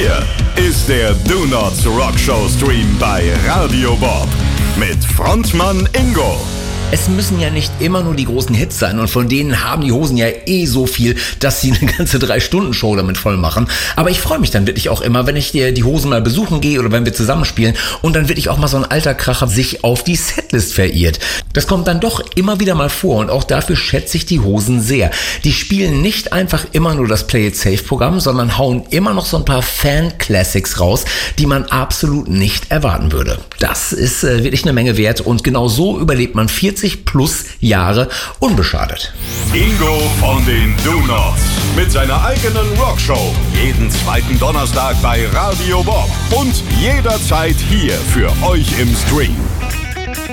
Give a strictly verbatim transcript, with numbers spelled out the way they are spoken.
Hier ist der Do Nots Rock Show Stream bei Radio Bob mit Frontmann Ingo. Es müssen ja nicht immer nur die großen Hits sein und von denen haben die Hosen ja eh so viel, dass sie eine ganze Drei-Stunden-Show damit voll machen. Aber ich freue mich dann wirklich auch immer, wenn ich dir die Hosen mal besuchen gehe oder wenn wir zusammenspielen und dann wirklich auch mal so ein alter Kracher sich auf die Setlist verirrt. Das kommt dann doch immer wieder mal vor und auch dafür schätze ich die Hosen sehr. Die spielen nicht einfach immer nur das Play-It-Safe-Programm, sondern hauen immer noch so ein paar Fan-Classics raus, die man absolut nicht erwarten würde. Das ist äh, wirklich eine Menge wert und genau so überlebt man vierzig plus Jahre unbeschadet. Ingo von den Do Nots mit seiner eigenen Rockshow. Jeden zweiten Donnerstag bei Radio Bob und jederzeit hier für euch im Stream.